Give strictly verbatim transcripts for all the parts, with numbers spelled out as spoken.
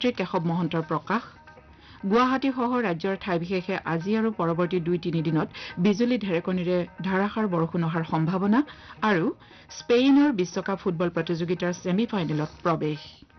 মন্ত্ৰী কেশৱ মহন্তৰ প্ৰকাশ গুৱাহাটী সহ ৰাজ্যৰ ঠাই বিশেষে আজি আৰু পৰৱৰ্তী দুই তিনি দিনত বিজুলী ঢেৰেকণিৰে ধাৰাসাৰ বৰষুণ অহাৰ সম্ভাৱনা আৰু স্পেইনৰ বিশ্বকাপ ফুটবল প্ৰতিযোগিতাৰ ছেমি ফাইনেলত প্ৰৱেশ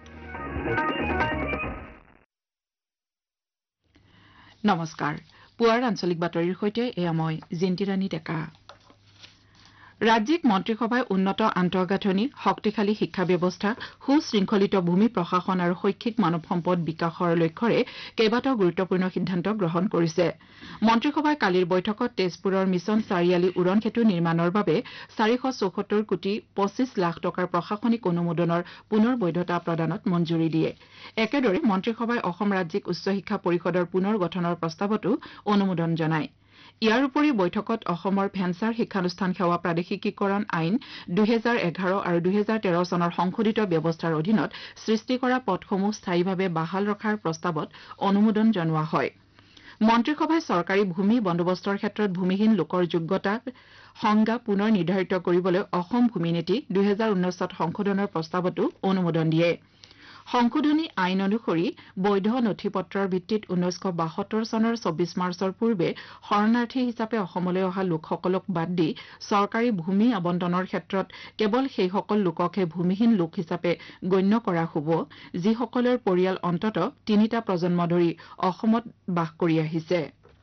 নমস্কাৰ পুৱাৰ আঞ্চলিক বাতৰিৰ সৈতে এয়া মই জিন্তিৰাণী ডেকা ৰাজ্যিক মন্ত্ৰীসভাই উন্নত আন্তঃগাঁথনি শক্তিশালী শিক্ষা ব্যৱস্থা সুশৃংখলিত ভূমি প্ৰশাসন আৰু শৈক্ষিক মানৱ সম্পদ বিকাশৰ লক্ষ্যৰে কেইবাটাও গুৰুত্বপূৰ্ণ সিদ্ধান্ত গ্ৰহণ কৰিছে মন্ত্ৰীসভাই কালিৰ বৈঠকত তেজপুৰৰ মিছন চাৰিআলি উৰণ সেতু নিৰ্মাণৰ বাবে চাৰিশ চৌসত্তৰ কোটি পঁচিছ লাখ টকাৰ প্ৰশাসনিক অনুমোদনৰ পুনৰ বৈধতা প্ৰদানত মঞ্জুৰি দিয়ে একেদৰে মন্ত্ৰীসভাই অসম ৰাজ্যিক উচ্চ শিক্ষা পৰিষদৰ পুনৰ গঠনৰ প্ৰস্তাৱতো অনুমোদন জনায় ইয়াৰ উপৰি বৈঠকত অসমৰ ভেঞ্চাৰ শিক্ষানুষ্ঠান সেৱা প্ৰাদেশিকীকৰণ আইন দুহেজাৰ এঘাৰ আৰু দুহেজাৰ তেৰ চনৰ সংশোধিত ব্যৱস্থাৰ অধীনত সৃষ্টি কৰা পদসমূহ স্থায়ীভাৱে বাহাল ৰখাৰ প্ৰস্তাৱত অনুমোদন জনোৱা হয় মন্ত্ৰীসভাই চৰকাৰী ভূমি বন্দোবস্তৰ ক্ষেত্ৰত ভূমিহীন লোকৰ যোগ্যতা সংজ্ঞা পুনৰ নিৰ্ধাৰিত কৰিবলৈ অসম ভূমি নীতি দুহেজাৰ ঊনৈছত সংশোধনৰ প্ৰস্তাৱতো অনুমোদন দিয়ে সংশোধনী আইন অনুসৰি বৈধ নথি পত্ৰৰ ভিত্তিত ঊনৈছশ বাসত্তৰ চনৰ চৌবিশ মাৰ্চৰ পূৰ্বে শৰণাৰ্থী হিচাপে অসমলৈ অহা লোকসকলক বাদ দি চৰকাৰী ভূমি আবণ্টনৰ ক্ষেত্ৰত কেৱল সেইসকল লোককহে ভূমিহীন লোক হিচাপে গণ্য কৰা হ'ব যিসকলৰ পৰিয়াল অন্তত তিনিটা প্ৰজন্ম ধৰি অসমত বাস কৰি আহিছে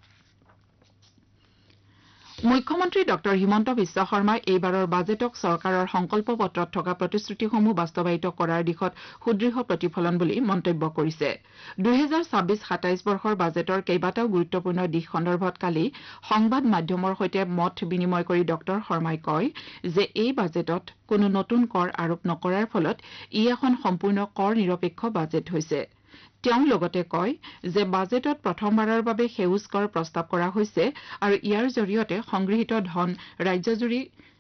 মুখ্যমন্ত্ৰী ডক্টৰ হিমন্ত বিশ্ব শৰ্মাই এইবাৰৰ বাজেটক চৰকাৰৰ সংকল্প পত্ৰত থকা প্ৰতিশ্ৰুতিসমূহ বাস্তৱায়িত কৰাৰ দিশত সুদৃঢ় প্ৰতিফলন বুলি মন্তব্য কৰিছে দুহেজাৰ ছাব্বিছ সাতাইছ বৰ্ষৰ বাজেটৰ কেইবাটাও গুৰুত্বপূৰ্ণ দিশ সন্দৰ্ভত কালি সংবাদ মাধ্যমৰ সৈতে মত বিনিময় কৰি ডক্টৰ শৰ্মাই কয় যে এই বাজেটত কোনো নতুন কৰ আৰোপ নকৰাৰ ফলত ই এখন সম্পূৰ্ণ কৰ নিৰপেক্ষ বাজেট হৈছে তেওঁ লগতে কয় যে বাজেটত প্ৰথমবাৰৰ বাবে সেউজ কৰ প্ৰস্তাৱ কৰা হৈছে আৰু ইয়াৰ জৰিয়তে সংগৃহীত ধন ৰাজ্যজুৰি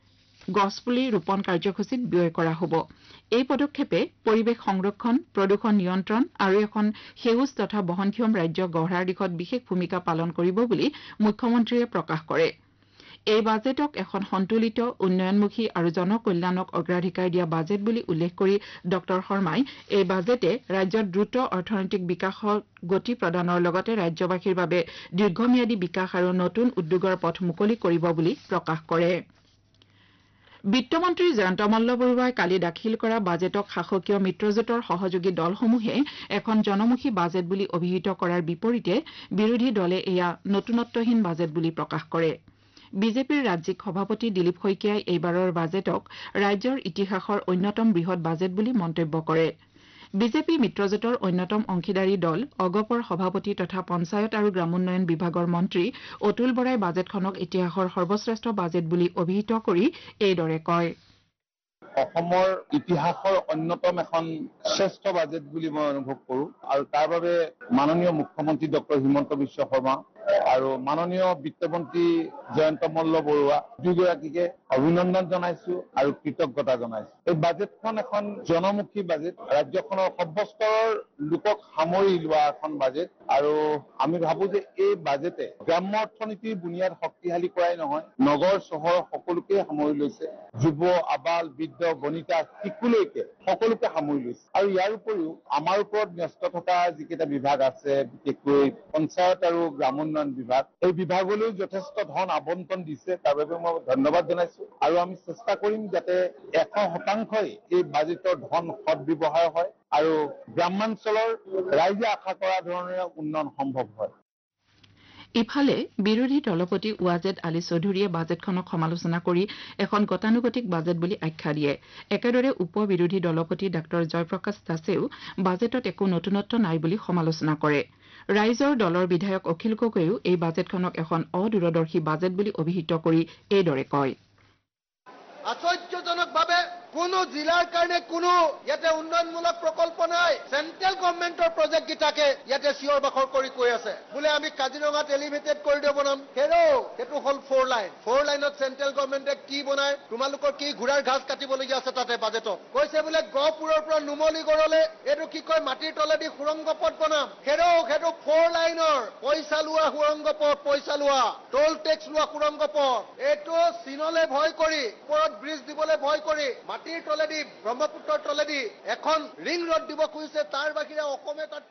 গছপুলি ৰোপণ কাৰ্যসূচীত ব্যয় কৰা হ'ব এই পদক্ষেপে পৰিৱেশ সংৰক্ষণ প্ৰদূষণ নিয়ন্ত্ৰণ আৰু এখন সেউজ তথা বহনক্ষম ৰাজ্য গঢ়াৰ দিশত বিশেষ ভূমিকা পালন কৰিব বুলি মুখ্যমন্ত্ৰীয়ে প্ৰকাশ কৰে এই বাজেটক এখন সন্তুলিত উন্নয়নমুখী আৰু জনকল্যাণক অগ্ৰাধিকাৰ দিয়া বাজেট বুলি উল্লেখ কৰি ডক্টৰ শৰ্মাই এই বাজেটে ৰাজ্যত দ্ৰুত অৰ্থনৈতিক বিকাশৰ গতি প্ৰদানৰ লগতে ৰাজ্যবাসীৰ বাবে দীৰ্ঘম্যাদী বিকাশ আৰু নতুন উদ্যোগৰ পথ মুকলি কৰিব বুলি প্ৰকাশ কৰে বিত্তমন্ত্ৰী জয়ন্ত মল্লবৰুৱাই কালি দাখিল কৰা বাজেটক শাসকীয় মিত্ৰজোঁটৰ সহযোগী দলসমূহে এখন জনমুখী বাজেট বুলি অভিহিত কৰাৰ বিপৰীতে বিৰোধী দলে এয়া নতুনত্বহীন বাজেট বুলি প্ৰকাশ কৰে বিজেপিৰ ৰাজ্যিক সভাপতি দিলীপ শইকীয়াই এইবাৰৰ বাজেটক ৰাজ্যৰ ইতিহাসৰ অন্যতম বৃহৎ বাজেট বুলি মন্তব্য কৰে বিজেপি মিত্ৰজোঁটৰ অন্যতম অংশীদাৰী দল অগপৰ সভাপতি তথা পঞ্চায়ত আৰু গ্ৰামোন্নয়ন বিভাগৰ মন্ত্ৰী অতুল বৰাই বাজেটখনক ইতিহাসৰ সৰ্বশ্ৰেষ্ঠ বাজেট বুলি অভিহিত কৰি এইদৰে কয় অসমৰ ইতিহাসৰ অন্যতম এখন শ্ৰেষ্ঠ বাজেট বুলি মই অনুভৱ কৰোঁ আৰু তাৰ বাবে মাননীয় মুখ্যমন্ত্ৰী ডক্টৰ হিমন্ত বিশ্ব শৰ্মা আৰু মাননীয় বিত্তমন্ত্ৰী জয়ন্ত মল্ল বৰুৱা দুয়োগৰাকীকে অভিনন্দন জনাইছো আৰু কৃতজ্ঞতা জনাইছো এই বাজেটখন এখন জনমুখী বাজেট ৰাজ্যখনৰ সৰ্বস্তৰৰ লোকক সামৰি লোৱা এখন বাজেট আৰু আমি ভাবো যে এই বাজেটে গ্ৰাম্য অৰ্থনীতিৰ বুনিয়াদ শক্তিশালী কৰাই নহয় নগৰ চহৰ সকলোকে সামৰি লৈছে যুৱ আবাল বৃদ্ধ বনিতা শিশুলৈকে সকলোকে সামৰি লৈছে আৰু ইয়াৰ উপৰিও আমাৰ ওপৰত ন্যস্ত থকা যিকেইটা বিভাগ আছে বিশেষকৈ পঞ্চায়ত আৰু গ্ৰামোন্নয়ন বিভাগ এই বিভাগলৈও যথেষ্ট ধন আবণ্টন দিছে তাৰ বাবে মই ধন্যবাদ জনাইছো আৰু আমি চেষ্টা কৰিম যাতে এশ শতাংশই এই বাজেটৰ ধন সদব্যৱহাৰ হয় আৰু গ্ৰামাঞ্চলৰ ৰাইজে আশা কৰা ধৰণে উন্নয়ন সম্ভৱ হয় ইফালে বিৰোধী দলপতি ৱাজেদ আলী চৌধুৰীয়ে বাজেটখনক সমালোচনা কৰি এখন গতানুগতিক বাজেট বুলি আখ্যা দিয়ে একেদৰে উপ বিৰোধী দলপতি ডাঃ জয়প্ৰকাশ দাসেও বাজেটত একো নতুনত্ব নাই বুলি সমালোচনা কৰে ৰাইজৰ দলৰ বিধায়ক অখিল গগৈয়েও এই বাজেটখনক এখন অদূৰদৰ্শী বাজেট বুলি অভিহিত কৰি এইদৰে কয় আশ্চৰ্যজনকভাৱে কোনো জিলাৰ কাৰণে কোনো ইয়াতে উন্নয়নমূলক প্ৰকল্প নাই চেন্ট্ৰেল গভৰ্ণমেণ্টৰ প্ৰজেক্ট কেইটাকে ইয়াতে চিঞৰ বাখৰ কৰি কৈ আছে বোলে আমি কাজিৰঙাত এলিভেটেড কৰিডৰ বনাম হেৰো সেইটো হ'ল ফ'ৰ লাইন ফ'ৰ লাইনত চেন্ট্ৰেল গভৰ্ণমেণ্টে কি বনায় তোমালোকৰ কি ঘোঁৰাৰ ঘাস কাটিবলগীয়া আছে তাতে বাজেটত কৈছে বোলে গহপুৰৰ পৰা নুমলীগড়লে এইটো কি কয় মাটিৰ তলেদি সুৰংগ পথ বনাম হেৰো সেইটো ফ'ৰ লাইনৰ পইচা লোৱা সুৰংগ পথ পইচা লোৱা টোল টেক্স লোৱা সুৰংগ পথ এইটো চীনলৈ ভয় কৰি ওপৰত ব্ৰিজ দিবলৈ ভয় কৰি মাটিৰ তলেদি ব্ৰহ্মপুত্ৰৰ তলেদি এখন ৰিং ৰোড দিব খুজিছে তাৰ বাহিৰে অসমে তাত